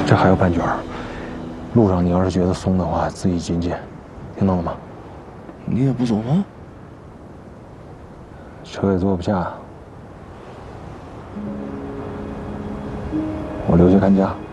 这还有半卷，路上你要是觉得松的话，自己紧紧，听懂了吗？ 你也不走吗？ 车也坐不下，我留下看家。